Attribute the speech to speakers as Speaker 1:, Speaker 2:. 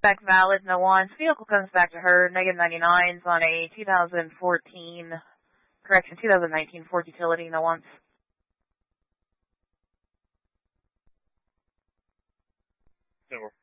Speaker 1: Back valid, no wants. Vehicle comes back to her, negative 99s on a 2019 Ford Utility, no wants.
Speaker 2: Over.